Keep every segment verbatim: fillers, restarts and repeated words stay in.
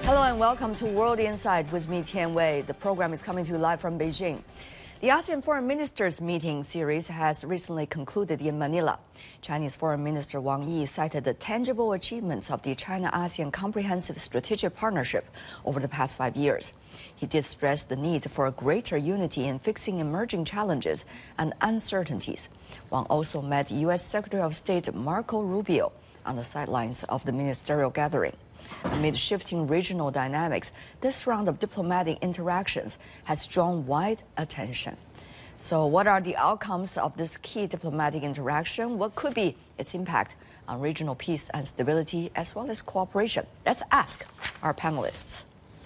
Hello and welcome to World Insight with me, Tian Wei. The program is coming to you live from Beijing. The ASEAN Foreign Ministers meeting series has recently concluded in Manila. Chinese Foreign Minister Wang Yi cited the tangible achievements of the China-ASEAN Comprehensive Strategic Partnership over the past five years. He did stress the need for a greater unity in fixing emerging challenges and uncertainties. Wang also met U S Secretary of State Marco Rubio on the sidelines of the ministerial gathering. Amid shifting regional dynamics, this round of diplomatic interactions has drawn wide attention. So what are the outcomes of this key diplomatic interaction? What could be its impact on regional peace and stability, as well as cooperation? Let's ask our panelists.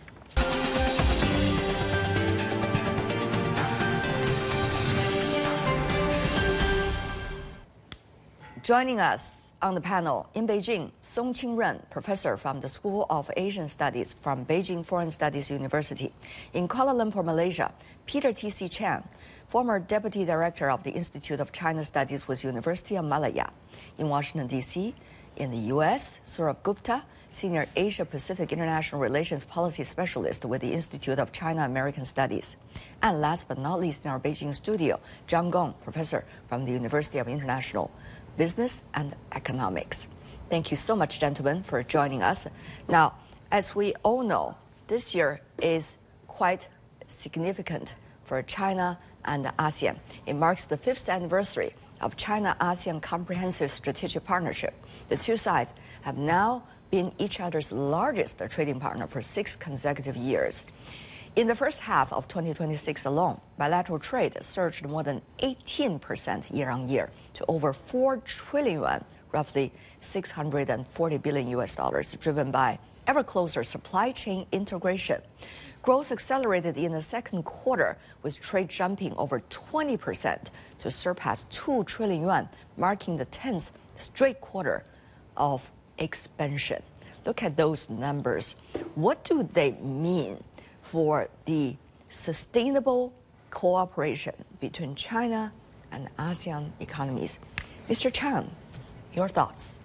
Joining us on the panel in Beijing, Song Qingren, professor from the School of Asian Studies from Beijing Foreign Studies University. In Kuala Lumpur, Malaysia, Peter T C Chan, former deputy director of the Institute of China Studies with University of Malaya. In Washington, D C, in the U S, Saurabh Gupta, senior Asia-Pacific International Relations Policy Specialist with the Institute of China-American Studies. And last but not least, in our Beijing studio, Zhang Gong, professor from the University of International Business and Economics. Thank you so much, gentlemen, for joining us. Now, as we all know, this year is quite significant for China and ASEAN. It marks the fifth anniversary of China-ASEAN Comprehensive Strategic Partnership. The two sides have now been each other's largest trading partner for six consecutive years. In the first half of twenty twenty-six alone, bilateral trade surged more than eighteen percent year-on-year to over four trillion yuan, roughly six hundred forty billion U S dollars, driven by ever closer supply chain integration. Growth accelerated in the second quarter, with trade jumping over twenty percent to surpass two trillion yuan, marking the tenth straight quarter of expansion. Look at those numbers. What do they mean for the sustainable cooperation between China and ASEAN economies? Mister Chan, your thoughts?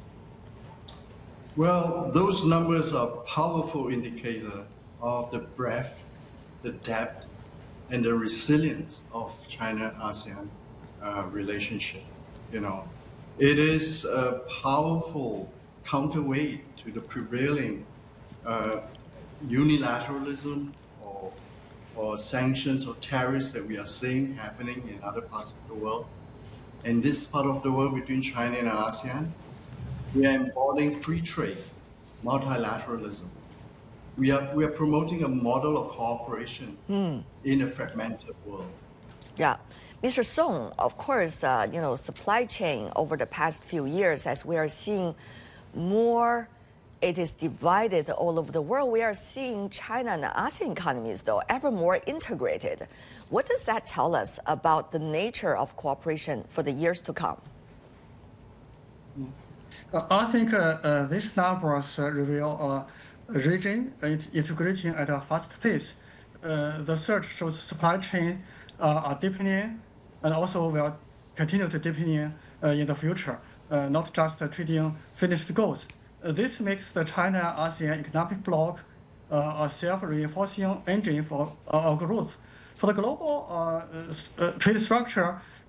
Well, those numbers are a powerful indicator of the breadth, the depth, and the resilience of China-ASEAN uh, relationship. You know, it is a powerful counterweight to the prevailing uh, unilateralism or, or sanctions or tariffs that we are seeing happening in other parts of the world. In this part of the world between China and ASEAN, we are embodying free trade, multilateralism. We are, we are promoting a model of cooperation mm. in a fragmented world. Yeah. Mister Song, of course, uh, you know, supply chain over the past few years, as we are seeing more, it is divided all over the world. We are seeing China and the ASEAN economies, though, ever more integrated. What does that tell us about the nature of cooperation for the years to come? Uh, I think uh, uh, these numbers uh, reveal a region integrating at a fast pace. Uh, the surge shows supply chain uh, are deepening and also will continue to deepening uh, in the future, uh, not just uh, trading finished goods. Uh, this makes the China-ASEAN economic bloc uh, a self-reinforcing engine for uh, growth. For the global uh, uh, trade structure,